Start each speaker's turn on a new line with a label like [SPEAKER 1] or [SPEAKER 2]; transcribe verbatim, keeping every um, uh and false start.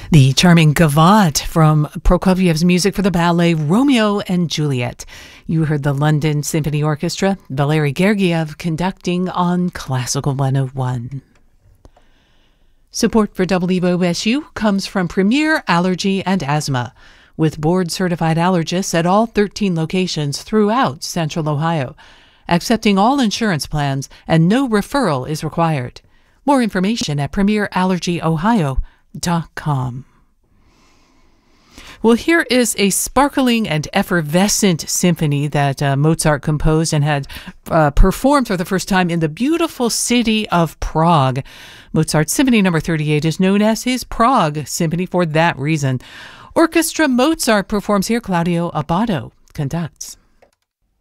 [SPEAKER 1] The charming Gavotte from Prokofiev's music for the ballet Romeo and Juliet. You heard the London Symphony Orchestra, Valery Gergiev conducting on Classical one oh one. Support for W O S U comes from Premier Allergy and Asthma, with board-certified allergists at all thirteen locations throughout Central Ohio, accepting all insurance plans and no referral is required. More information at premier allergy ohio dot com. Well, here is a sparkling and effervescent symphony that uh, Mozart composed and had uh, performed for the first time in the beautiful city of Prague. Mozart's Symphony Number thirty-eight is known as his Prague Symphony for that reason. Orchestra Mozart performs here. Claudio Abbado conducts.